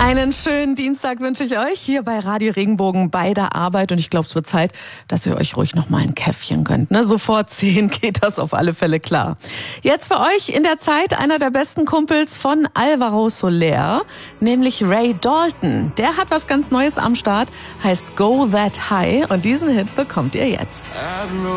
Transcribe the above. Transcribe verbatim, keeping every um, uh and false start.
Einen schönen Dienstag wünsche ich euch hier bei Radio Regenbogen bei der Arbeit. Und ich glaube, es wird Zeit, dass ihr euch ruhig noch mal ein Käffchen gönnt. Ne? So vor zehn geht das auf alle Fälle klar. Jetzt für euch in der Zeit einer der besten Kumpels von Alvaro Soler, nämlich Ray Dalton. Der hat was ganz Neues am Start, heißt Go That High. Und diesen Hit bekommt ihr jetzt.